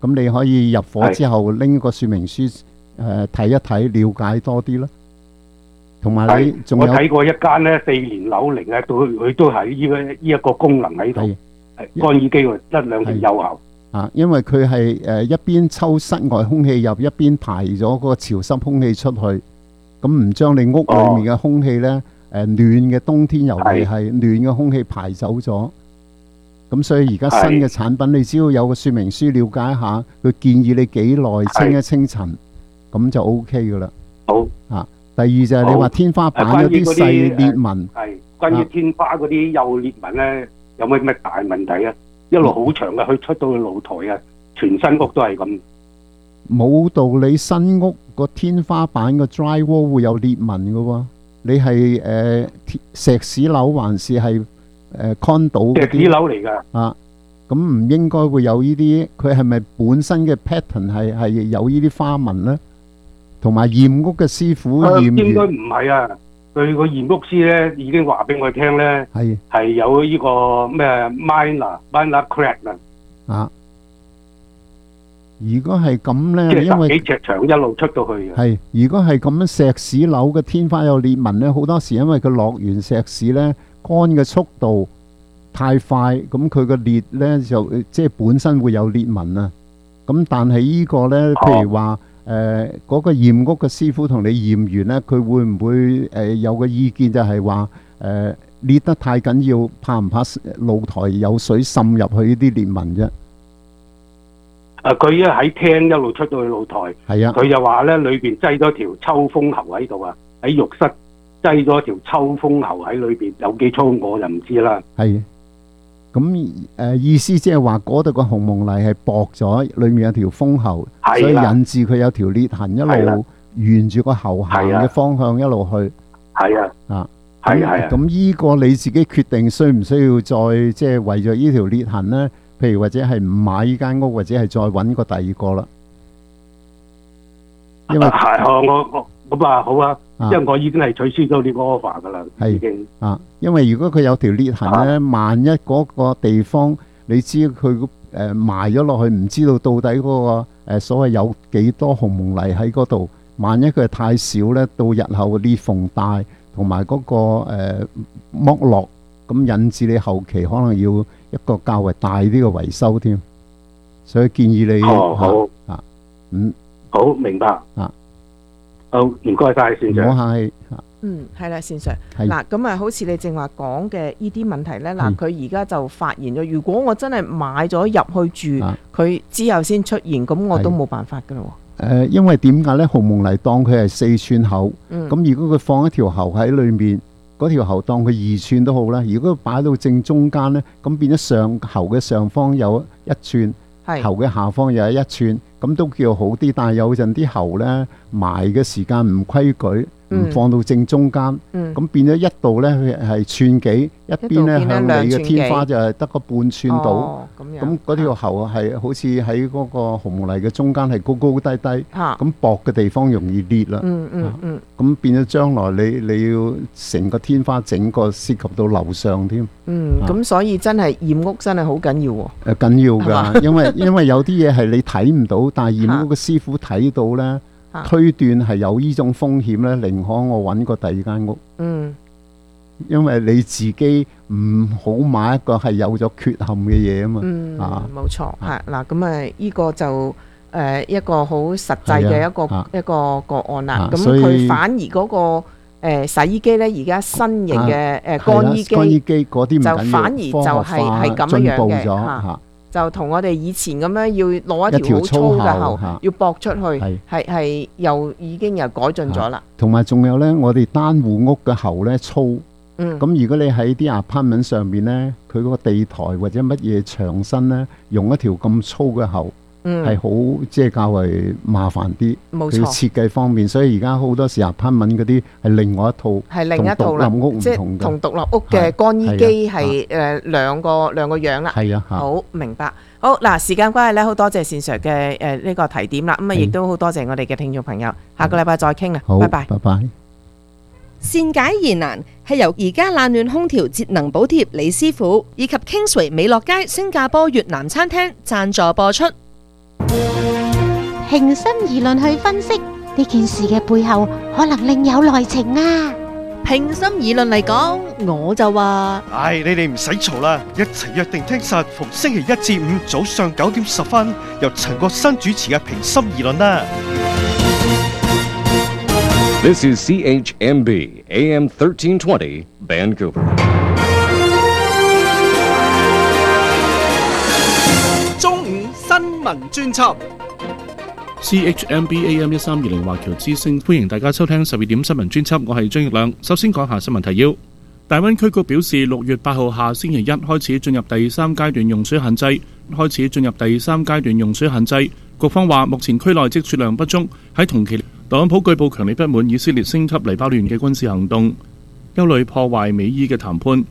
咁你可以入伙之後拎個說明書睇一睇，了解多啲咯。同埋你仲有， 我睇過一間咧4年樓齡咧，佢都係呢一個功能喺度，乾衣機喎，質量係有效。 因為佢係一邊抽室外空氣入，一邊排咗嗰個潮濕空氣出去，咁唔將你屋裏面嘅空氣咧暖嘅冬天尤其係暖嘅空氣排走咗。咁所以而家新嘅產品，你只要有個說明書了解一下，佢建議你幾耐清一清塵，咁就 OK 噶啦。 好第二就係你話天花板有啲細裂紋， 關於天花嗰啲幼裂紋咧，有冇咩大問題啊？一路好長嘅，佢出到去露台啊，全新屋都係咁。 冇道理，新屋個天花板個 dry wall 會有裂紋嘅喎。你係石屎樓還是係condo 嗰啲？石屎樓嚟㗎。 咁唔應該會有呢啲。佢係咪本身嘅 pattern 係有呢啲花紋咧？同埋驗屋嘅師傅驗應該唔係啊。佢個驗屋師咧已經話俾我聽咧，係有呢個咩 minor crack 啊。 如果係咁咧， 即係10幾尺長一路出到去嘅。 如果係咁樣石屎樓嘅天花有裂紋咧，好多時因為佢落完石屎咧，乾嘅速度太快，咁佢個裂咧就即係本身會有裂紋啊。咁但係呢個咧，譬如話嗰個驗屋嘅師傅同你驗完咧，佢會唔會有個意見就係話裂得太緊要，怕唔怕露台有水滲入去呢啲裂紋啫？ 佢一喺廳一路出到去露台，佢就話咧裏邊擠咗條抽風喉喺度啊，喺浴室擠咗條抽風喉喺裏邊，有幾粗我就唔知啦。 咁意思即係話嗰度個紅蒙泥係薄咗，裏面有條風喉，所以引致佢有條裂痕，一路沿住個喉行嘅方向一路去。咁呢個你自己決定需唔需要再即係為咗呢條裂痕咧？譬如或者係唔買呢間屋，或者係再揾個第二個啦。因為我咁好啊，因為我已經係取消咗呢個 offer 噶啦，已經。 因為如果佢有條裂痕咧，萬一嗰個地方你知佢埋咗落去，唔知道到底嗰個所謂有幾多紅蒙泥喺嗰度，萬一佢係太少咧，到日後裂縫大同埋嗰個剝落，咁引致你後期可能要一個較為大啲嘅維修添，所以建議你好明白好，唔該晒，善長。 係啦，善 Sir。嗱，咁啊，好似你正話講嘅呢啲問題咧，嗱，佢而家就發現咗，如果我真係買咗入去住，佢之後先出現，咁我都冇辦法噶咯。 因為點解咧？紅蒙泥當佢係4寸厚，咁如果佢放一條喉喺裏面，嗰條喉當佢2寸都好啦。如果佢擺到正中間咧，咁變咗喉嘅上方有1寸，喉嘅下方又有1寸。咁都叫好啲，但係有陣啲喉咧埋嘅時間唔規矩，唔放到正中間，咁變咗一度咧係寸幾，一邊咧向你嘅天花就係得個半寸到，咁嗰條喉係好似喺嗰個紅蒙泥嘅中間係高高低低，咁薄嘅地方容易裂啦。咁變咗將來你要成個天花整個涉及到樓上添。 咁所以真係驗屋真係好緊要喎。 緊要㗎，因為有啲嘢係你睇唔到，但係驗屋嘅師傅睇到咧。推斷係有呢種風險咧，寧可我揾個第二間屋。因為你自己唔好買一個係有咗缺陷嘅嘢啊嘛。 冇錯。嗱，咁呢個就一個好實際嘅一個個案啦。咁佢反而嗰個洗衣機咧，而家新型嘅乾衣機嗰啲唔緊要， 就反而就係咁樣嘅。就同我哋以前咁樣要攞一條好粗嘅喉，要駁出去，係又已經又改進咗啦。 同埋仲有咧，我哋單戶屋嘅喉咧粗，咁如果你喺啲 apartment 上面咧，佢嗰個地台或者乜嘢牆身咧，用一條咁粗嘅喉，係好即係較為麻煩啲。冇錯，設計方面，所以而家好多時 apartment 嗰啲係另外一套， 係另一套啦，即係同獨立屋嘅乾衣機係兩個樣啦。 係啊， 好明白。好嗱，時間關係咧，好多謝善 Sir 嘅呢個提點啦。咁啊，亦都好多謝我哋嘅聽眾朋友。下個禮拜再傾啦。 好， 拜拜。 拜拜。 善解疑難係由而家冷暖空調節能補貼李師傅以及 Kingsway 美樂街新加坡越南餐廳贊助播出。 平心而論去分析呢件事嘅背後，可能另有內情啊！ 平心而論嚟講，我就話： 你哋唔使嘈啦，一齊約定聽實逢星期一至五早上9:10，由陳國新主持嘅平心而論啦。 This is CHMB AM 1320 Vancouver。 中午新聞專輯。 CHMB AM 1320華僑之聲，歡迎大家收聽12點新聞專輯，我係張奕亮。首先講下新聞提要。大灣區局表示，6月8號下星期一開始進入第3階段用水限制。局方話，目前區內積雪量不足，喺同期，特朗普據報強烈不滿以色列升級黎巴嫩嘅軍事行動，憂慮破壞美伊嘅談判。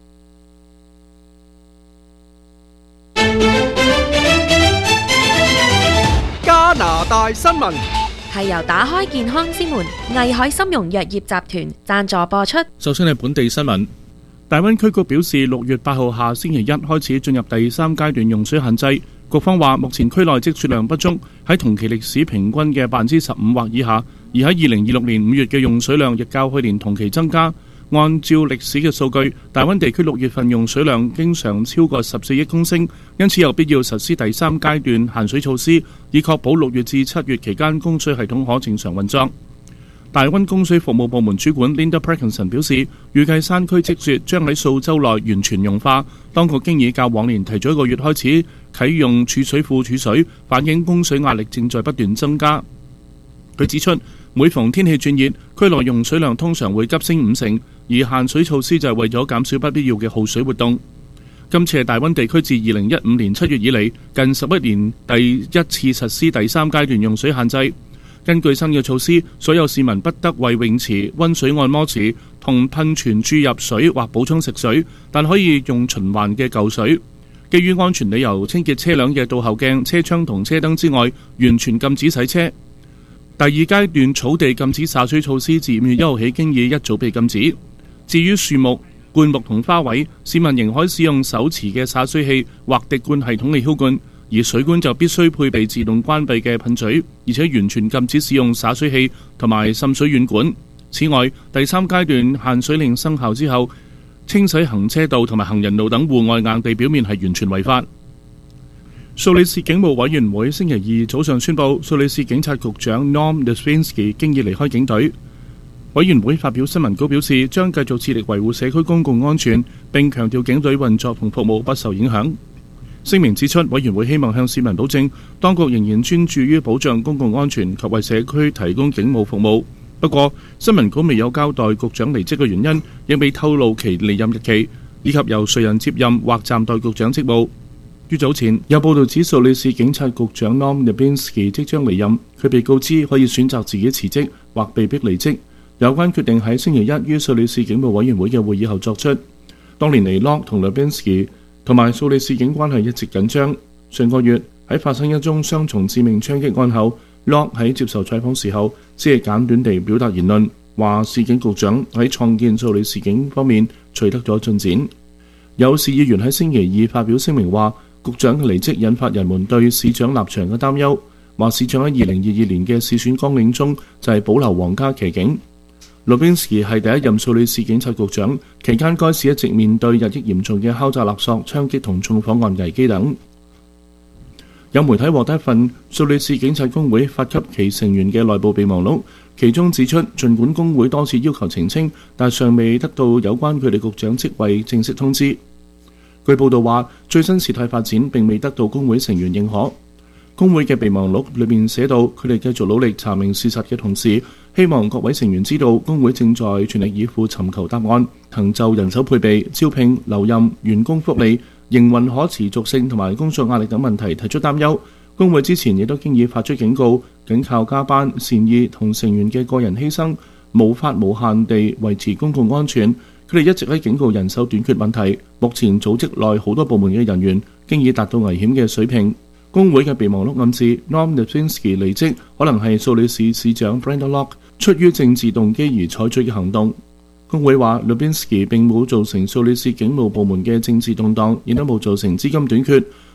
加拿大新聞係由打開健康之門藝海參茸藥業集團贊助播出。 首先係本地新聞。大灣區局表示，6月8號下星期一開始進入第3階段用水限制。局方話，目前區內積雪量不足，喺同期歷史平均嘅15%或以下，而喺2026年5月嘅用水量亦較去年同期增加。按照歷史嘅數據，大灣地區6月份用水量經常超過14億公升，因此有必要實施第3階段限水措施，以確保6月至7月期間供水系統可正常運作。大灣供水服務部門主管 Linda Parkinson 表示，預計山區積雪將喺數週內完全融化。當局經已較往年提早1個月開始啟用儲水庫儲水，反映供水壓力正在不斷增加。佢指出，每逢天氣轉熱，區內用水量通常會急升50%，而限水措施就係為咗減少不必要嘅耗水活動。今次係大灣地區自2015年7月以嚟近11年第一次實施第3階段用水限制。根據新嘅措施，所有市民不得為泳池、溫水按摩池同噴泉注入水或補充食水，但可以用循環嘅舊水。基於安全理由，清潔車輛嘅倒後鏡、車窗同車燈之外，完全禁止洗車。第2階段草地禁止灑水措施自5月1號起經已一早被禁止。至於樹木、灌木同花卉，市民仍可使用手持嘅灑水器或滴灌系統嚟澆灌，而水管就必須配備自動關閉嘅噴嘴，而且完全禁止使用灑水器同埋滲水軟管。此外，第3階段限水令生效之後，清洗行車道同埋行人路等戶外硬地表面係完全違法。蘇黎世警務委員會星期二早上宣布，蘇黎世警察局長 Norm Despinski 經已離開警隊。委員會發表新聞稿表示，將繼續致力維護社區公共安全，並強調警隊運作同服務不受影響。聲明指出，委員會希望向市民保證，當局仍然專注於保障公共安全及為社區提供警務服務。不過，新聞稿未有交代局長離職嘅原因，亦未透露其離任日期，以及由誰人接任或暫代局長職務。於早前有報道指，蘇黎世警察局長 Norm Despinski 即將離任，佢被告知可以選擇自己辭職或被迫離職。有關決定喺星期一於蘇黎世警務委員會嘅會議後作出。多年嚟，Locke 同 Despinski 同埋蘇黎世警關係一直緊張。上個月喺發生一宗雙重致命槍擊案後，Locke 喺接受採訪時候，只係簡短地表達言論，話市警局長喺創建蘇黎世警方面取得咗進展。有市議員喺星期二發表聲明話，局長嘅離職引發人們對市長立場嘅擔憂，話市長喺2022年嘅市選綱領中就係保留皇家騎警。Lubinski 係第一任蘇黎世警察局長，期間該市一直面對日益嚴重嘅敲詐勒索、槍擊同縱火案危機等。有媒體獲得一份蘇黎世警察工會發給其成員嘅內部備忘錄，其中指出，儘管工會多次要求澄清，但尚未得到有關佢哋局長職位正式通知。據報道話，最新事態發展並未得到工會成員認可。工會嘅備忘錄裏面寫到，佢哋繼續努力查明事實嘅同時，希望各位成員知道，工會正在全力以赴尋求答案，曾就人手配備、招聘、留任、員工福利、營運可持續性同埋工作壓力等問題提出擔憂。工會之前亦都經已發出警告，僅靠加班、善意同成員嘅個人犧牲，無法無限地維持公共安全。佢哋一直喺警告人手短缺問題。目前組織內好多部門嘅人員經已達到危險嘅水平。工會嘅備忘錄暗示 Norm Despinski 離職可能係蘇黎世市長 Brenda Locke 出於政治動機而採取嘅行動。工會話 Lubinski 並冇造成蘇黎世警務部門嘅政治動盪，亦都冇造成資金短缺。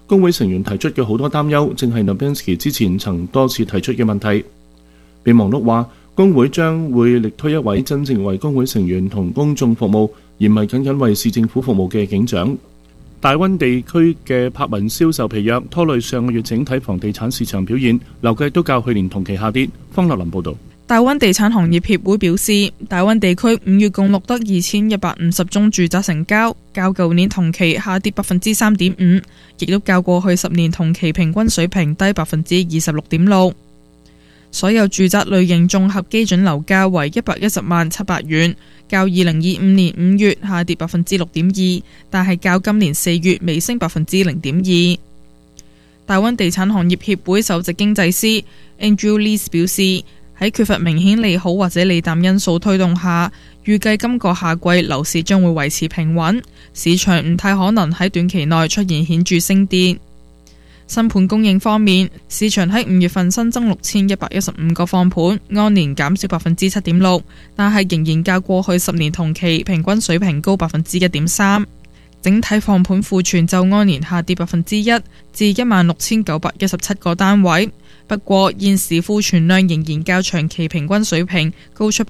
工會成員提出嘅好多擔憂，正係 Lubensky 之前曾多次提出嘅問題。備忘錄話，工會將會力推一位真正為工會成員同公眾服務，而唔係僅僅為市政府服務嘅警長。大溫地區嘅柏文銷售疲弱，拖累上個月整體房地產市場表現，樓價都較去年同期下跌。方樂林報導。 大溫地產行業協會表示，大溫地區5月共錄得2150宗住宅成交，較舊年同期下跌 3.5%， 亦都較過去10年同期平均水平低 26.6%。所有住宅類型綜合基準樓價為110萬700元，較2025年5月下跌 6.2%， 但係較今年4月微升 0.2%。大溫地產行業協會首席經濟師 Andrew Lees 表示，喺缺乏明顯利好或者利淡因素推動下，預計今個夏季樓市將會維持平穩，市場唔太可能喺短期內出現顯著升跌。新盤供應方面，市場喺5月份新增6115個放盤，按年減少 7.6%， 但係仍然較過去10年同期平均水平高 1.3%。整體放盤庫存就按年下跌 1%， 至 16,917 個單位。不過現時庫存量仍然較長期平均水平高出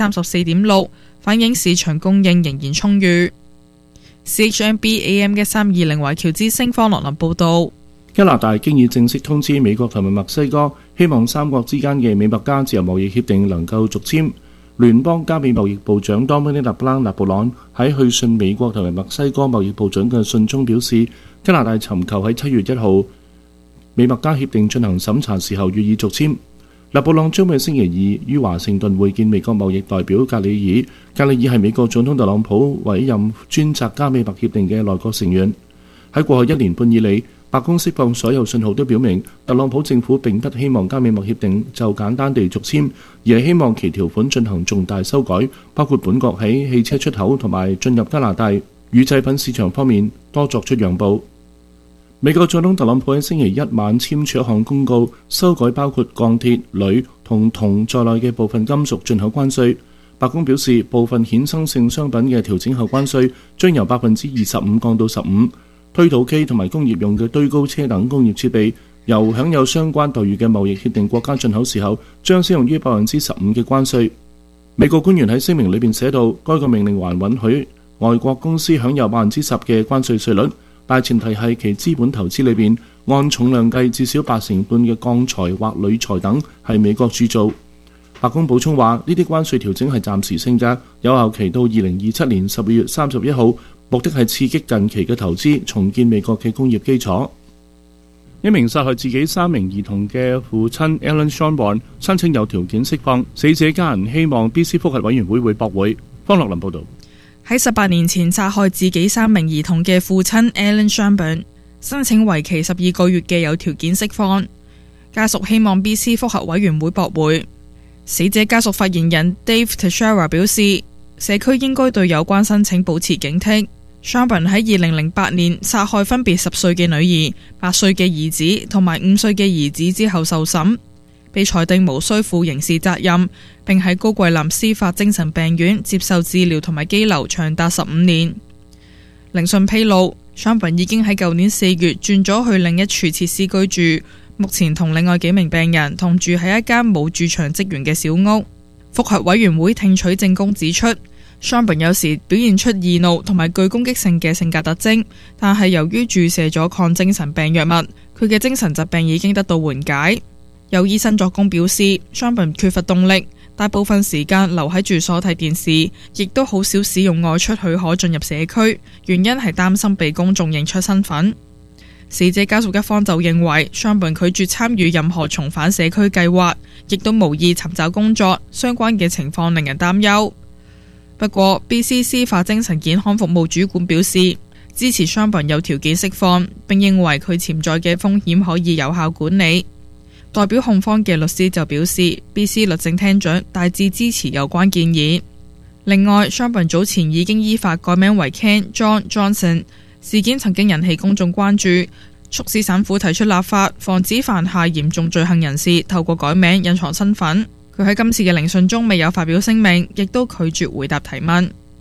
34.6%， 反映市場供應仍然充裕。CHMB AM 1320華僑之聲方樂林報導。 加拿大經已正式通知美國同埋墨西哥，希望三國之間嘅美墨加自由貿易協定能夠續簽。聯邦加美貿易部長 Dominic LeBlanc 納布朗喺去信美國同埋墨西哥貿易部長嘅信中表示，加拿大尋求喺7月1號美墨加協定進行審查時候予以續簽。納布朗將喺星期2於華盛頓會見美國貿易代表格里爾。格里爾係美國總統特朗普委任專責加美墨協定嘅內閣成員。喺過去1年半以嚟，白宮釋放所有信號都表明，特朗普政府並不希望加美墨協定就簡單地續簽，而係希望其條款進行重大修改，包括本國喺汽車出口同埋進入加拿大乳製品市場方面多作出讓步。美國總統特朗普喺星期1晚簽署一項公告，修改包括鋼鐵、鋁同銅在內嘅部分金屬進口關稅。白宮表示，部分衍生性商品嘅調整後關稅將由 25% 降到 15%。推土機同埋工業用嘅堆高車等工業設備，由享有相關待遇嘅貿易協定國家進口時候，將適用於 15% 嘅關稅。美國官員喺聲明裏邊寫到，該個命令還允許外國公司享有 10% 嘅關稅稅率，但前提係其資本投資裏邊按重量計至少85%嘅鋼材或鋁材等係美國鑄造。白宮補充話，呢啲關稅調整係暫時性嘅，有效期到2027年12月31號。目的係刺激近期嘅投資，重建美國嘅工業基礎。一名殺害自己3名兒童嘅父親 Alan Shanborn 申請有條件釋放，死者家人希望 BC 覆核委員會駁回。方樂林報導。 喺18年前殺害自己3名兒童嘅父親 Alan Shanborn 申請為期12個月嘅有條件釋放，家屬希望 BC 覆核委員會駁回。死者家屬發言人 Dave Teixeira 表示，社區應該對有關申請保持警惕。Shanborn 喺2008年殺害分別10歲嘅女兒、8歲嘅兒子同埋5歲嘅兒子之後受審，被裁定無需負刑事責任，並喺高貴林司法精神病院接受治療同埋羈留長達15年。聆訊披露，Shanborn 已經喺舊年4月轉咗去另一處設施居住，目前同另外幾名病人同住喺一間冇駐場職員嘅小屋。覆核委員會聽取證供指出，Shanborn 有時表現出易怒同埋具攻擊性嘅性格特徵，但係由於注射咗抗精神病藥物，佢嘅精神疾病已經得到緩解。有醫生作供表示，Shanborn 缺乏動力，大部分時間留喺住所睇電視，亦都好少使用外出許可進入社區，原因係擔心被公眾認出身份。死者家屬一方就認為，Shanborn 拒絕參與任何重返社區計劃，亦都無意尋找工作，相關嘅情況令人擔憂。不過 BC 司法精神健康服務主管表示支持 Shanborn 有條件釋放，並認為佢潛在嘅風險可以有效管理。代表控方嘅律師就表示 BC 律政廳長大致支持有關建議。另外 Shanborn 早前已經依法改名為 Ken John Johnson， 事件曾經引起公眾關注，促使省府提出立法，防止犯下嚴重罪行人士透過改名隱藏身份。佢喺今次嘅聆訊中未有發表聲明，亦都拒絕回答提問。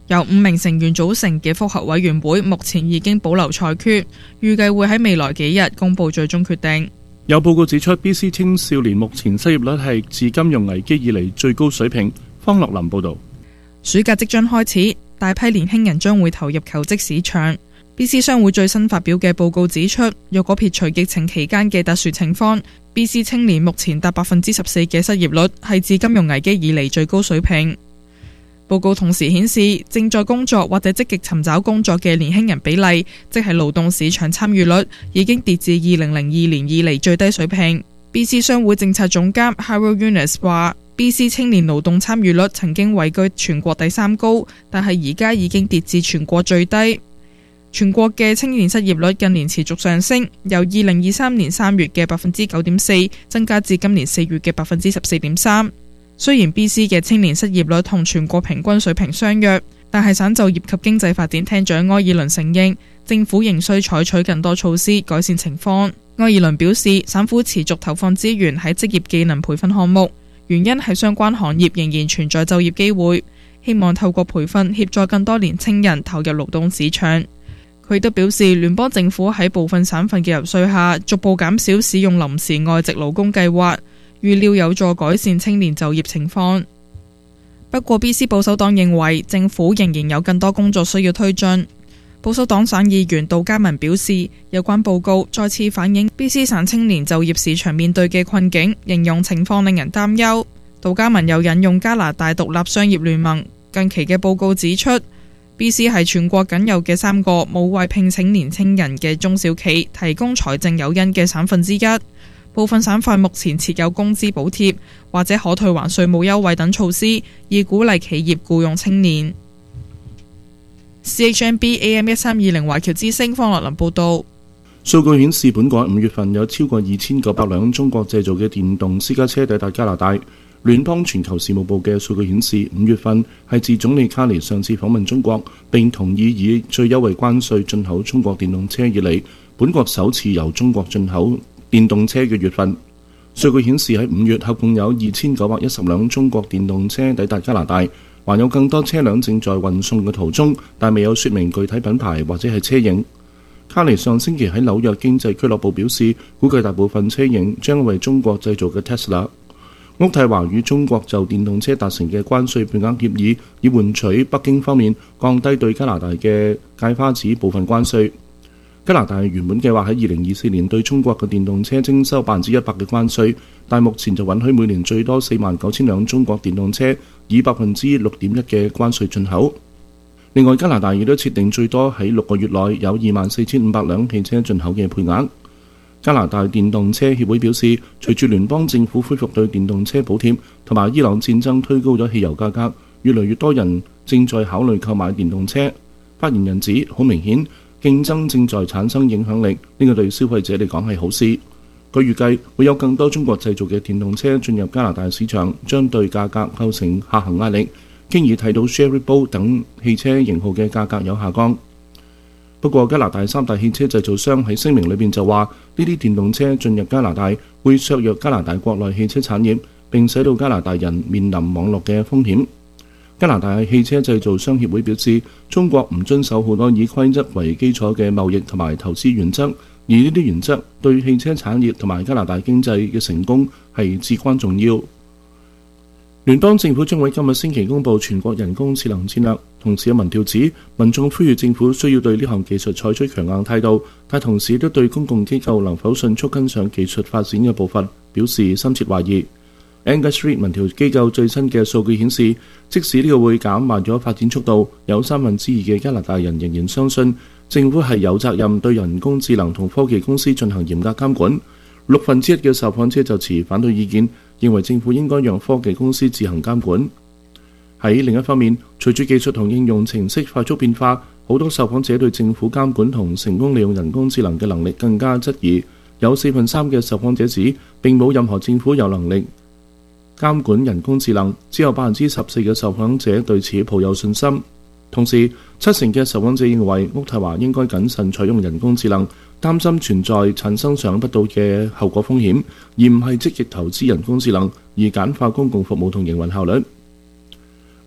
由5名成員組成嘅覆核委員會目前已經保留裁決，預計會喺未來幾日公佈最終決定。 有報告指出 ，BC 青少年目前失業率係自金融危機以嚟最高水平。方樂林報導。 暑假即將開始，大批年輕人將會投入求職市場。BC 商會最新發表嘅報告指出，若果撇除疫情期間嘅特殊情況，BC 青年目前達14%嘅失業率，係自金融危機以嚟最高水平。報告同時顯示，正在工作或者積極尋找工作嘅年輕人比例，即係勞動市場參與率，已經跌至2002年以嚟最低水平。BC 商會政策總監 Harold Yunus 話，BC 青年勞動參與率曾經位居全國第3高，但係而家已經跌至全國最低。全國嘅青年失業率近年持續上升，由2023年3月嘅9.4%增加至今年4月嘅14.3%。雖然 BC 嘅青年失業率同全國平均水平相若，但係省就業及經濟發展廳長埃爾倫承認，政府仍需採取更多措施改善情況。埃爾倫表示，省府持續投放資源喺職業技能培訓項目，原因係相關行業仍然存在就業機會，希望透過培訓協助更多年青人投入勞動市場。佢都表示，聯邦政府喺部分省份嘅游說下，逐步減少使用臨時外籍勞工計劃，預料有助改善青年就業情況。不過 BC 保守黨認為政府仍然有更多工作需要推進。保守黨省議員杜嘉文表示，有關報告再次反映 BC 省青年就業市場面對嘅困境，形容情況令人擔憂。杜嘉文又引用加拿大獨立商業聯盟近期嘅報告指出，BC 係全國僅有嘅3個冇為聘請年青人嘅中小企提供財政誘因嘅省份之一。部分省份目前設有工資補貼或者可退還稅務優惠等措施，以鼓勵企業僱用青年。CHMB AM 1320華僑之聲方樂林報導。 數據顯示，本港5月份有超過2900輛中國製造嘅電動私家車抵達加拿大。聯邦全球事務部嘅數據顯示，5月份係自總理卡尼上次訪問中國並同意以最優惠關稅進口中國電動車以嚟，本國首次由中國進口電動車嘅月份。數據顯示喺5月合共有2910輛中國電動車抵達加拿大，還有更多車輛正在運送嘅途中，但未有說明具體品牌或者係車型。卡尼上星期喺紐約經濟俱樂部表示，估計大部分車型將為中國製造嘅 Tesla。渥太華與中國就電動車達成嘅關稅配額協議，以換取北京方面降低對加拿大嘅芥花籽部分關稅。加拿大原本計劃喺2024年對中國嘅電動車徵收100%嘅關稅，但目前就允許每年最多49000輛中國電動車以6.1%嘅關稅進口。另外，加拿大亦都設定最多喺6個月內有24500輛汽車進口嘅配額。加拿大電動車協會表示，隨住聯邦政府恢復對電動車補貼同埋伊朗戰爭推高咗汽油價格，越來越多人正在考慮購買電動車。發言人指，好明顯競爭正在產生影響力，呢個對消費者嚟講係好事。佢預計會有更多中國製造嘅電動車進入加拿大市場，將對價格構成下行壓力。經已睇到 Sherry-Bolt 等汽車型號嘅價格有下降。不過，加拿大3大汽車製造商喺聲明裏邊就話，呢啲電動車進入加拿大會削弱加拿大國內汽車產業，並使到加拿大人面臨網絡嘅風險。加拿大汽車製造商協會表示，中國唔遵守好多以規則為基礎嘅貿易同埋投資原則，而呢啲原則對汽車產業同埋加拿大經濟嘅成功係至關重要。聯邦政府將會今日星期公布全國人工智能戰略，同時有民調指民眾呼籲政府需要對呢項技術採取強硬態度，但同時都對公共機構能否迅速跟上技術發展嘅步伐表示深切懷疑。Angus Reid 民調機構最新嘅數據顯示，即使呢個會減慢咗發展速度，有2/3嘅加拿大人仍然相信政府係有責任對人工智能同科技公司進行嚴格監管。1/6嘅受訪者就持反對意見，認為政府應該讓科技公司自行監管。喺另一方面，隨住技術同應用程式快速變化，好多受訪者對政府監管同成功利用人工智能嘅能力更加質疑。有4/3嘅受訪者指並冇任何政府有能力監管人工智能，只有14%嘅受訪者對此抱有信心。同時，70%嘅受訪者認為渥太華應該謹慎採用人工智能，擔心存在產生想不到嘅後果風險，而唔係積極投資人工智能，而簡化公共服務同營運效率。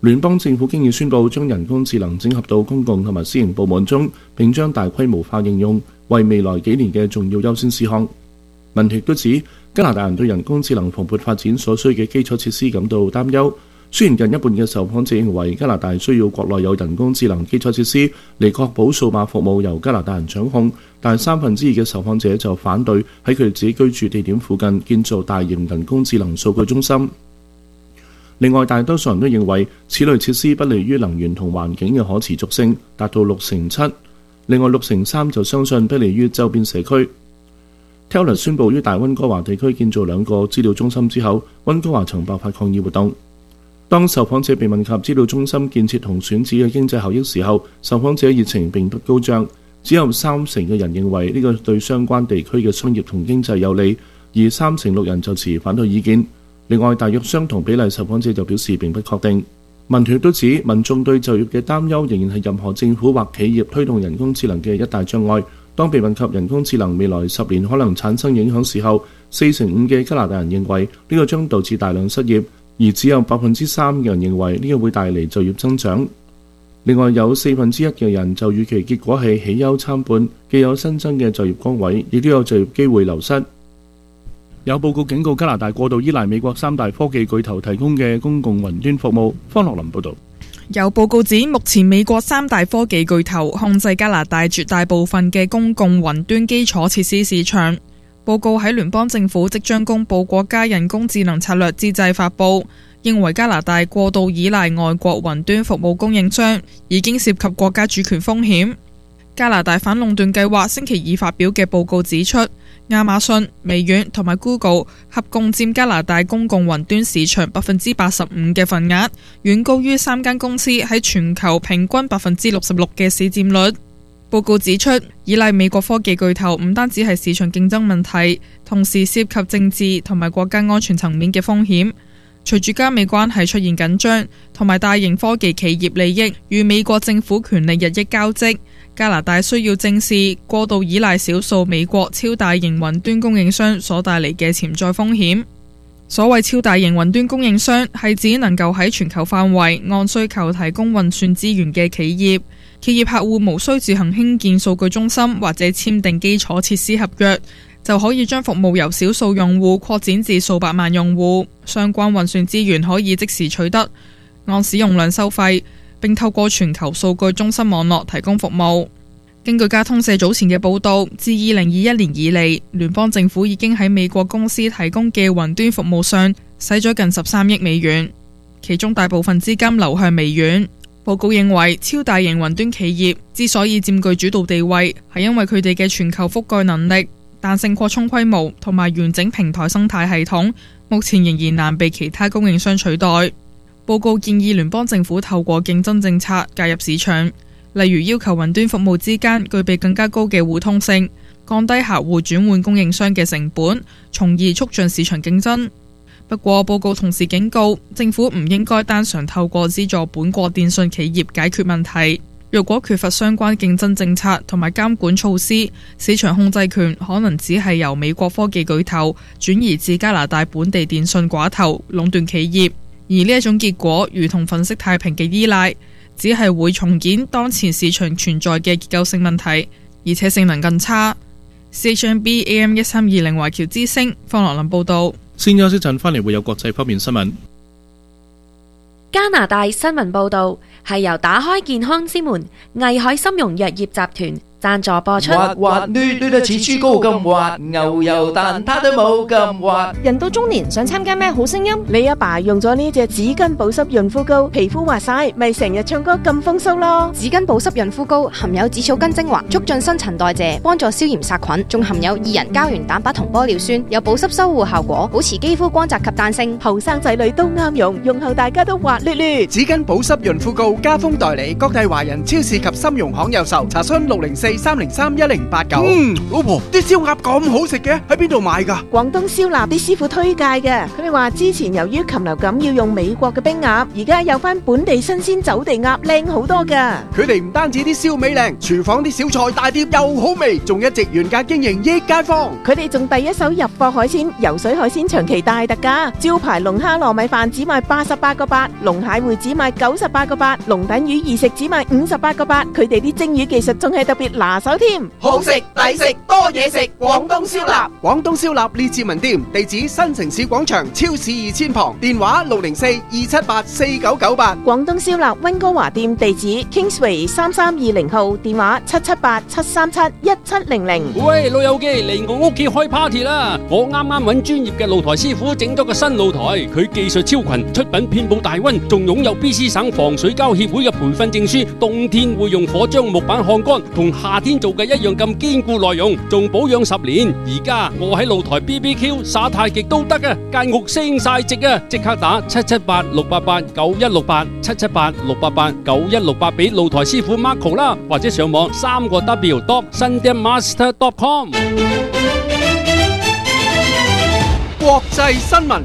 聯邦政府經已宣布將人工智能整合到公共同埋私營部門中，並將大規模化應用為未來幾年嘅重要優先事項。民調都指加拿大人對人工智能蓬勃發展所需嘅基礎設施感到擔憂。雖然近一半嘅受訪者認為加拿大需要國內有人工智能基礎設施嚟確保數碼服務由加拿大人掌控，但2/3嘅受訪者就反對喺佢哋自己居住地點附近建造大型人工智能數據中心。另外，大多數人都認為此類設施不利於能源同環境嘅可持續性，達到7%。另外6%就相信不利於周邊社區。Teller 宣布於大溫哥華地區建造2個資料中心之後，溫哥華曾爆發抗議活動。當受訪者被問及資料中心建設同選址嘅經濟效益時候，受訪者熱情並不高漲，只有30%嘅人認為呢個對相關地區嘅商業同經濟有利，而36%人就持反對意見。另外，大約相同比例受訪者就表示並不確定。民調都指民眾對就業嘅擔憂仍然係任何政府或企業推動人工智能嘅一大障礙。當被問及人工智能未來10年可能產生影響時候，45%嘅加拿大人認為呢個將導致大量失業，而只有3%嘅人認為呢個會帶嚟就業增長。另外有1/4嘅人就預期結果係喜憂參半，既有新增嘅就業崗位，亦都有就業機會流失。有報告警告加拿大過度依賴美國3大科技巨頭提供嘅公共雲端服務。方樂林報導。 有報告指，目前美國3大科技巨頭控制加拿大絕大部分嘅公共雲端基礎設施市場。報告喺聯邦政府即將公布國家人工智能策略之際發布，認為加拿大過度依賴外國雲端服務供應商，已經涉及國家主權風險。加拿大反壟斷計劃星期2發表嘅報告指出，亞馬遜、微軟同埋 Google 合共佔加拿大公共雲端市場85%嘅份額，遠高於3間公司喺全球平均66%嘅市佔率。報告指出，依賴美國科技巨頭唔單止係市場競爭問題，同時涉及政治同埋國家安全層面嘅風險。隨住加美關係出現緊張，同埋大型科技企業利益與美國政府權力日益交織，加拿大需要正視過度依賴少數美國超大型雲端供應商所帶嚟嘅潛在風險。所謂超大型雲端供應商係指能夠喺全球範圍按需求提供運算資源嘅企業。企業客戶無需自行興建數據中心或者簽訂基礎設施合約，就可以將服務由少數用戶擴展至數百萬用戶。相關運算資源可以即時取得，按使用量收費，並透過全球數據中心網絡提供服務。根據加通社早前嘅報導，自2021年以嚟，聯邦政府已經喺美國公司提供嘅雲端服務上使咗近13億美元，其中大部分資金流向微軟。報告認為，超大型雲端企業之所以佔據主導地位，係因為佢哋嘅全球覆蓋能力、彈性擴充規模同埋完整平台生態系統，目前仍然難被其他供應商取代。報告建議聯邦政府透過競爭政策介入市場，例如要求雲端服務之間具備更加高嘅互通性，降低客戶轉換供應商嘅成本，從而促進市場競爭。不過，報告同時警告，政府唔應該單純透過資助本國電信企業解決問題。若果缺乏相關競爭政策同埋監管措施，市場控制權可能只係由美國科技巨頭轉移至加拿大本地電信寡頭壟斷企業，而呢一種結果，如同粉飾太平嘅依賴，只係會重演當前市場存在嘅結構性問題，而且性能更差。CHMB AM 1320華僑之聲方樂林報導。 先休息陣，返嚟會有國際方面新聞。 加拿大新聞報導係由打開健康之門藝海參茸藥業集團贊助播出。 滑滑捋捋得似豬膏咁滑，牛油蛋撻都冇咁滑。 人到中年想參加咩好聲音？ 你阿爸用咗呢隻紙巾保濕潤膚膏，皮膚滑晒，咪成日唱歌咁風騷咯。 紙巾保濕潤膚膏含有紫草根精華，促進新陳代謝，幫助消炎殺菌，仲含有2人膠原蛋白同玻尿酸，有保濕修護效果，保持肌膚光澤及彈性。 後生仔女都啱用，用後大家都滑捋捋。 紙巾保濕潤膚膏加封代理，各大華人超市及參茸行有售，查詢604 0430311089。老婆，啲燒鴨咁好食嘅，喺邊度買㗎？ 廣東燒臘啲師傅推介嘅，佢哋話之前由於禽流感要用美國嘅冰鴨，而家有翻本地新鮮走地鴨靚好多㗎。 佢哋唔單止啲燒味靚，廚房啲小菜大碟又好味，仲一直原價經營益街坊。 佢哋仲第一手入貨海鮮，游水海鮮長期大特價，招牌龍蝦糯米飯只賣88個8，龍蟹會只賣98個8，龍躉魚二食只賣58個8。佢哋啲蒸魚技術仲係特別拿手添， 好食抵食多嘢食，廣東燒臘。廣東燒臘列治文店，地址新城市廣場超市2000旁，電話604-278-4998。 廣東燒臘溫哥華店地址 Kingsway 3320號，電話778-737-1700。 喂，老友記，嚟我屋企開 party 啦！我啱啱揾專業嘅露台師傅整咗個新露台，佢技術超群，出品遍佈大溫，仲擁有 BC 省防水膠協會嘅培訓證書，冬天會用火將木板烘乾，同夏天做嘅一樣咁堅固耐用，仲保養10年。而家我喺露台 BBQ 耍太極都得啊，間屋升晒值啊！即刻打778-688-9168 778-688-9168俾露台師傅 Marco 啦，或者上網3w.sundanmaster.com。 國際新聞。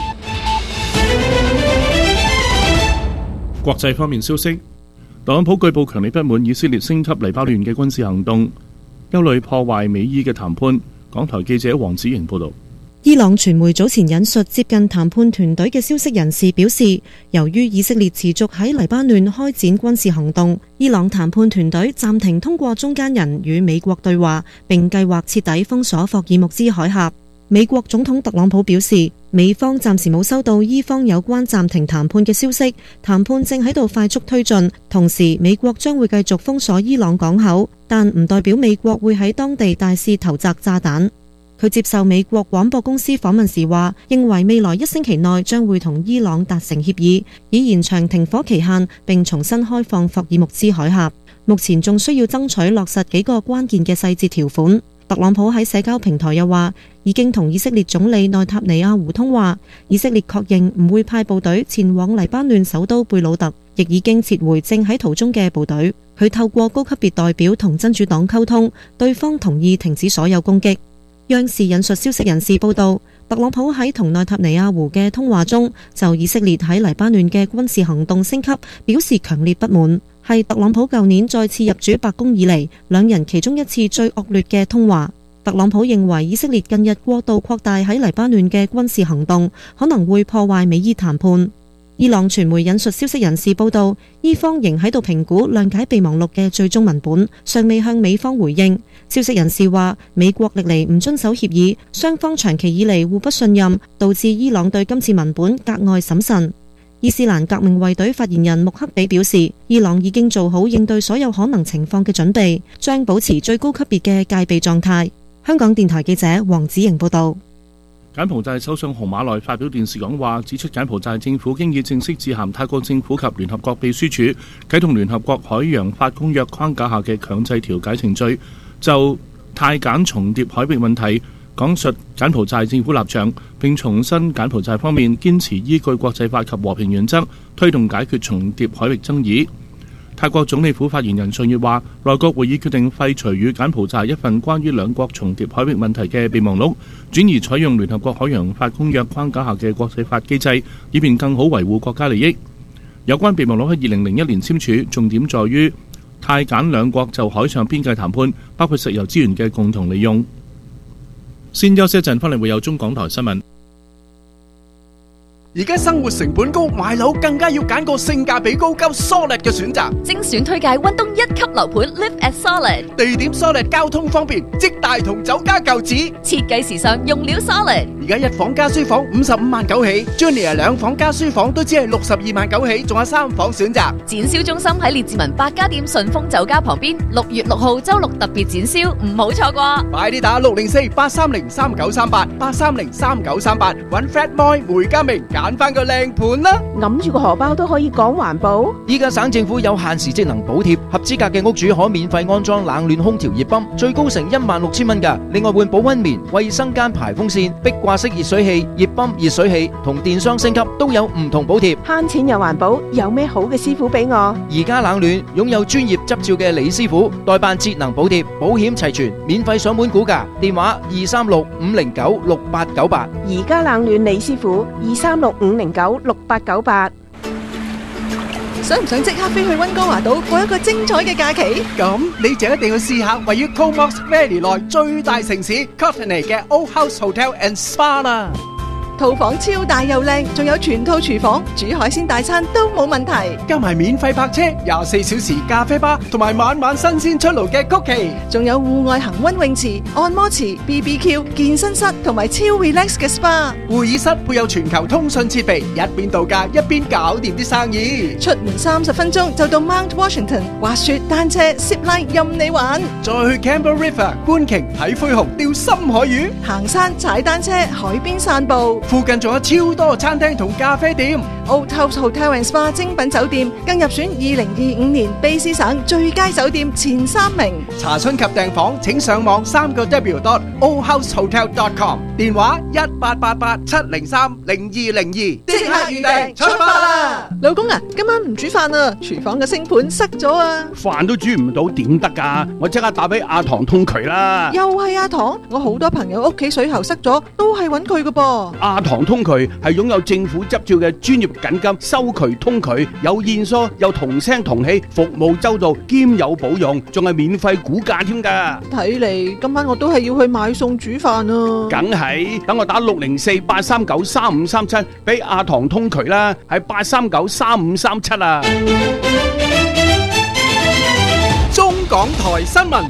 國際方面消息，特朗普據報強烈不滿以色列升級黎巴嫩嘅軍事行動，憂慮破壞美伊嘅談判。港台記者黃子瑩報道。 伊朗傳媒早前引述接近談判團隊嘅消息人士表示，由於以色列持續喺黎巴嫩開展軍事行動，伊朗談判團隊暫停通過中間人與美國對話，並計劃徹底封鎖霍爾木茲海峽。美國總統特朗普表示，美方暫時冇收到伊方有關暫停談判嘅消息，談判正喺度快速推進，同時美國將會繼續封鎖伊朗港口，但唔代表美國會喺當地大肆投擲炸彈。佢接受美國廣播公司訪問時話，認為未來1星期內將會同伊朗達成協議，以延長停火期限並重新開放霍爾木茲海峽。目前仲需要爭取落實幾個關鍵嘅細節條款。特朗普喺社交平台又話，已經同以色列總理內塔尼亞胡通話，以色列確認唔會派部隊前往黎巴嫩首都貝魯特，亦已經撤回正喺途中嘅部隊。佢透過高級別代表同真主黨溝通，對方同意停止所有攻擊。央視引述消息人士報道，特朗普喺同內塔尼亞胡嘅通話中，就以色列喺黎巴嫩嘅軍事行動升級表示強烈不滿，係特朗普舊年再次入主白宮以嚟，兩人其中一次最惡劣嘅通話。特朗普認為以色列近日過度擴大喺黎巴嫩嘅軍事行動，可能會破壞美伊談判。伊朗傳媒引述消息人士報道，伊方仍喺度評估諒解備忘錄嘅最終文本，尚未向美方回應。消息人士話，美國歷嚟唔遵守協議，雙方長期以嚟互不信任，導致伊朗對今次文本格外審慎。伊斯蘭革命衛隊發言人穆克比表示，伊朗已經做好應對所有可能情況嘅準備，將保持最高級別嘅戒備狀態。香港電台記者黃子瑩報道。 柬埔寨首相洪馬內發表電視講話，指出柬埔寨政府經已正式致函泰國政府及聯合國秘書處，啟動聯合國海洋法公約框架下嘅強制調解程序，就泰柬重疊海域問題講述柬埔寨政府立場，並重申柬埔寨方面堅持依據國際法及和平原則推動解決重疊海域爭議。泰國總理府發言人上月話，內閣會議決定廢除與柬埔寨一份關於兩國重疊海域問題嘅備忘錄，轉而採用聯合國海洋法公約框架下嘅國際法機制，以便更好維護國家利益。有關備忘錄喺2001年簽署，重點在於泰柬兩國就海上邊界談判，包括石油資源嘅共同利用。先休息一陣，翻嚟會有中港台新聞。 而家生活成本高，買樓更加要揀個性價比高、夠 solid 嘅選擇。 精選推介溫東1級樓盤 Live at Solid， 地點 solid， 交通方便，即大同酒家舊址， 設計時尚，用料 solid。 而家1房加書房55萬9起 ，Junior 2房加書房都只係62萬9起，仲有3房選擇。 展銷中心喺列治文百家店順豐酒家旁邊，6月6號周六特別展銷，唔好錯過。 快啲打604-830-3938 830-3938，搵 Fred Moy 梅家明。 揀翻個靚盤啦。 揞住個荷包都可以講環保。 依家省政府有限時節能補貼，合資格嘅屋主可免費安裝冷暖空調熱泵，最高成16,000蚊㗎。另外換保溫棉、衛生間排風扇、壁掛式熱水器、熱泵、熱水器同電箱升級都有唔同補貼。 慳錢又環保，有咩好嘅師傅俾我？ 而家冷暖擁有專業執照嘅李師傅，代辦節能補貼，保險齊全，免費上門估價，電話236-509-6898。 而家冷暖李師傅236-509-6898。 想唔想即刻飛去溫哥華島過一個精彩嘅假期？ 咁你就一定要試下位於 Comox Valley 內最大城市 Courtenay 嘅 Old House Hotel and Spa 啦。 套房超大又靚，仲有全套廚房，煮海鮮大餐都冇問題。 加埋免費泊車、24小時咖啡吧，同埋晚晚新鮮出爐嘅曲奇， 仲有戶外恒溫泳池、按摩池、BBQ、健身室同埋超 relax 嘅 SPA。 會議室配有全球通訊設備，一邊度假一邊搞掂啲生意。 出門30分鐘就到 Mount Washington， 滑雪、單車、zip line 任你玩。 再去 Campbell River 觀鯨睇灰熊、釣深海魚， 行山、踩單車、海邊散步。 附近仲有超多餐廳同咖啡店。 Old House Hotel and Spa 精品酒店更入選2025年卑詩省最佳酒店前3名。 查詢及訂房請上網3w.oldhousehotel.com， 電話1888-703-0202，即刻預訂出發啦！ 老公啊，今晚唔煮飯啊，廚房嘅星盤塞咗啊！ 飯都煮唔到點得㗎？我即刻打俾阿唐通渠啦！ 又係阿唐，我好多朋友屋企水喉塞咗，都係揾佢㗎噃。 阿唐通渠係擁有政府執照嘅專業緊急收渠通渠，有現疏，有同聲同氣，服務周到，兼有保用，仲係免費估價添㗎。 睇嚟今晚我都係要去買餸煮飯啊！ 梗係，等我打604-839-3537俾阿唐通渠啦，係839-3537啊！ 中港台新聞。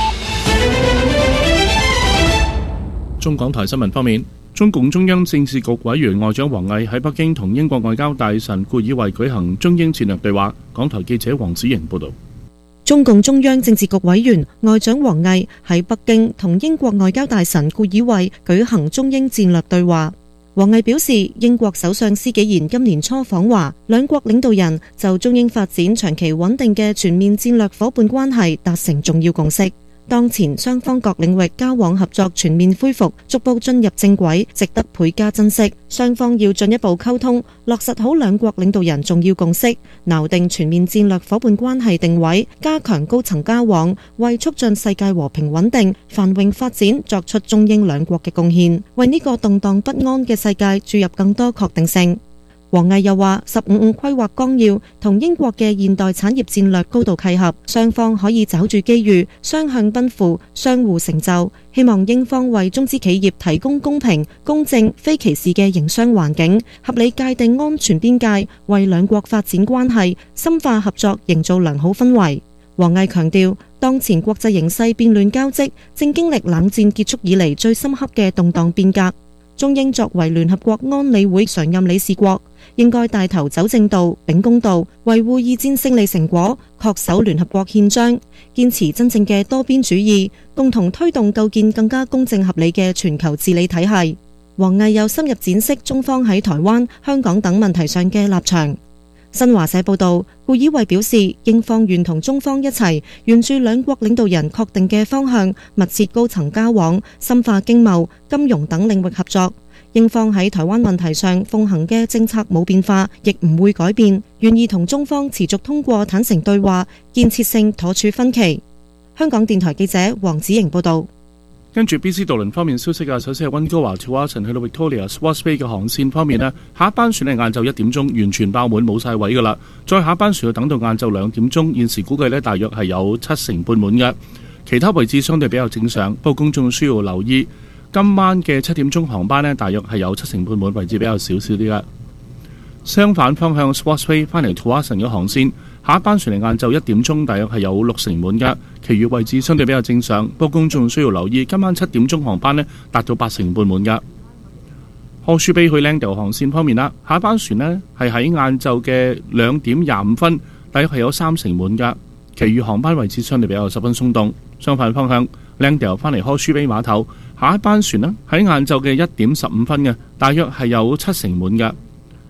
中港台新聞方面，中共中央政治局委員外長王毅喺北京同英國外交大臣顧以維舉行中英戰略對話。港台記者黃子瑩報道。 中共中央政治局委員外長王毅喺北京同英國外交大臣顧以維舉行中英戰略對話。王毅表示，英國首相施紀賢今年初訪華，兩國領導人就中英發展長期穩定嘅全面戰略夥伴關係達成重要共識。當前雙方各領域交往合作全面恢復，逐步進入正軌，值得倍加珍惜。雙方要進一步溝通，落實好兩國領導人重要共識，錨定全面戰略夥伴關係定位，加強高層交往，為促進世界和平穩定、繁榮發展作出中英兩國嘅貢獻，為呢個動盪不安嘅世界注入更多確定性。王毅又話，15規劃綱要同英國嘅現代產業戰略高度契合，雙方可以抓住機遇，雙向奔赴，相互成就。希望英方為中資企業提供公平、公正、非歧視嘅營商環境，合理界定安全邊界，為兩國發展關係、深化合作營造良好氛圍。王毅強調，當前國際形勢變亂交織，正經歷冷戰結束以嚟最深刻嘅動盪變革。中英作為聯合國安理會常任理事國，應該帶頭走正道、秉公道，維護二戰勝利成果，恪守聯合國憲章，堅持真正嘅多邊主義，共同推動構建更加公正合理嘅全球治理體系。王毅又深入展示中方喺台灣、香港等問題上嘅立場。新華社報道，顧以維表示，英方願同中方一齊，沿住兩國領導人確定嘅方向，密切高層交往，深化經貿、金融等領域合作。英方喺台灣問題上奉行嘅政策冇變化，亦唔會改變，願意同中方持續通過坦誠對話，建設性妥處分歧。香港電台記者黃子瑩報道。 跟住 BC 渡輪方面消息啊，首先係溫哥華跳蛙城去到 Victoria Swartz Bay 嘅航線方面咧，下一班船係晏晝1點鐘完全爆滿冇晒位噶啦，再下一班船要等到晏晝2點鐘，現時估計大約係有7成半滿嘅，其他位置相對比較正常，不過公眾需要留意今晚嘅7點鐘航班大約係有7成半滿，位置比較少啲嘅。相反方向 Swartz Bay 翻嚟跳蛙城嘅航線，下一班船嚟晏晝1點鐘，大約係有6成滿嘅，其餘位置相對比較正常，不過公眾需要留意今晚7點鐘航班達到8成半滿嘅。柯舒比去 Langdale 航線方面啦，下一班船係喺晏晝嘅2點25分，大約係有3成滿嘅，其餘航班位置相對比較十分鬆動。相反方向 Langdale 翻嚟柯舒比碼頭，下一班船喺晏晝嘅1點15分嘅，大約係有7成滿嘅。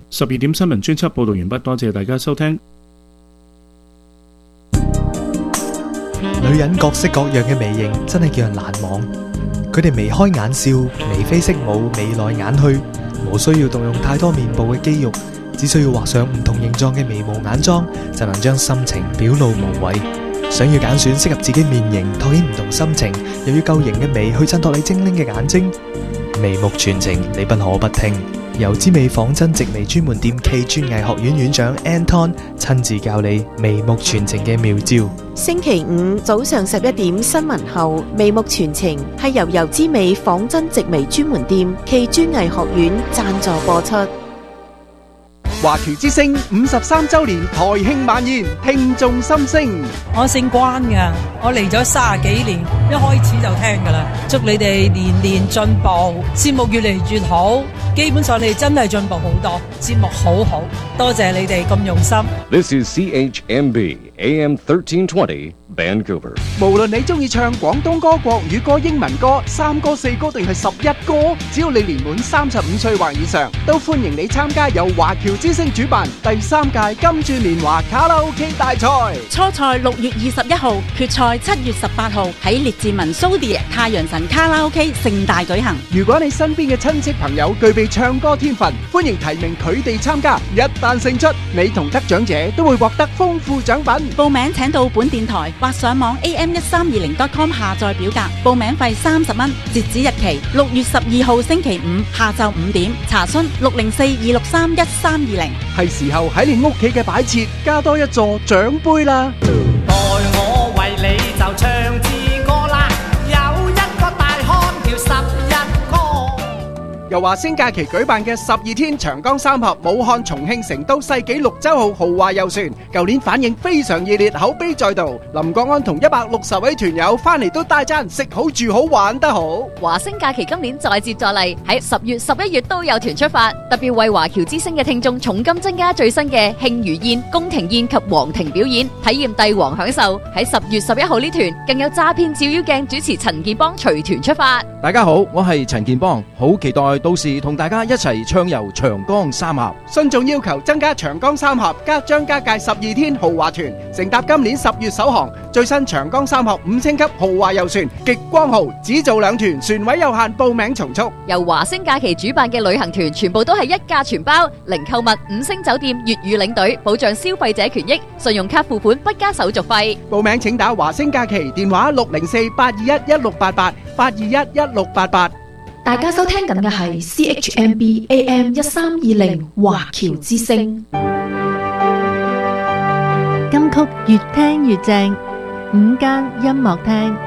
12點新聞專輯報導完畢，多謝大家收聽。 女人各式各樣嘅眉形真係叫人難忘，佢哋眉開眼笑、眉飛色舞、眉來眼去，無需要動用太多面部嘅肌肉，只需要畫上唔同形狀嘅眉毛眼妝，就能將心情表露無遺。想要揀選適合自己面型，托起唔同心情，又要夠型嘅眉去襯托你精靈嘅眼睛，眉目傳情你不可不聽。由之美仿真直眉專門店暨專藝學院院長 Anton 親自教你眉目傳情嘅妙招。 星期五早上11點新聞後，眉目傳情係由油之美仿真直眉專門店暨專藝學院贊助播出。 華僑之聲53周年台慶晚宴，聽眾心聲。 我姓關㗎，我嚟咗30幾年，一開始就聽㗎啦。祝你哋年年進步，節目越嚟越好。基本上你哋真係進步好多，節目好好，多謝你哋咁用心。 This is CHMB AM 1320 Vancouver。 無論你中意唱廣東歌、國語歌、英文歌、3歌、4歌定係11歌，只要你年滿35歲或以上，都歡迎你參加由華僑之聲主辦第3屆金鑽年華卡拉 OK 大賽。 初賽6月21號，決賽7月18號喺列治文蘇迪太陽神卡拉 OK 盛大舉行。 如果你身邊嘅親戚朋友具備唱歌天分，歡迎提名佢哋參加。一旦勝出，你同得獎者都會獲得豐富獎品。 報名請到本電台或上網 am1320.com 下載表格，報名費30蚊，截止日期6月12號星期五下晝5點。查詢604-263-1320。 係時候喺你屋企嘅擺設加多一座獎杯啦！ 待我為你就唱支歌啦，有一個大漢叫11哥。 由華星假期舉辦嘅12天長江三峽武漢、重慶、成都世紀綠洲號豪華遊船，舊年反應非常熱烈，口碑再度。林國安同160位團友翻嚟都大讚食好住好玩得好。 華星假期今年再接再厲，喺10月、11月都有團出發，特別為華僑之星嘅聽眾重金增加最新嘅慶餘宴、宮廷宴及皇庭表演，體驗帝王享受。喺10月11號呢團更有詐騙照妖鏡主持陳建邦隨團出發。 大家好，我係陳建邦，好期待到時同大家一齊暢遊長江三峽。 信眾要求增加長江三峽加張家界12天豪華團，乘搭今年10月首航最新長江三峽5星級豪華遊船極光號，只做2團，船位有限，報名從速。 由華星假期主辦嘅旅行團全部都係一價全包，零購物5星酒店粵語領隊，保障消費者權益，信用卡付款不加手續費。 報名請打華星假期電話604-821-1688，821-1688。 大家收聽緊嘅係 CHMB AM 1320華僑之聲。 金曲越聽越正，午間音樂廳。